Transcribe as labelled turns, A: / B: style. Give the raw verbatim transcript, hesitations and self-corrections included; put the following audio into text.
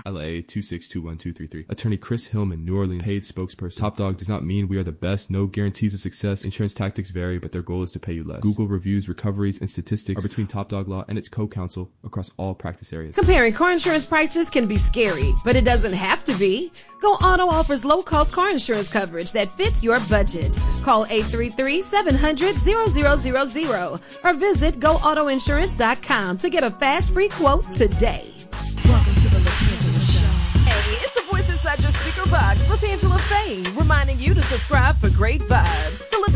A: L A two six two one two three three. Attorney Chris Hillman, New Orleans, paid spokesperson. Top Dog does not mean we are the best. No guarantees of success. Insurance tactics vary, but their goal is to pay you less. Google reviews, recoveries, and statistics are between Top Dog Law and its co-counsel across all practice areas.
B: Comparing car insurance prices can be scary, but it doesn't have to be. Go Auto offers low-cost car insurance coverage that fits your budget. Call eight three three, seven hundred, zero zero zero zero or visit go auto insurance dot com to get a fast free quote today.
C: Welcome to the LaTangela Show.
B: Hey, it's the voice inside your speaker box, LaTangela Faye, reminding you to subscribe for great vibes. The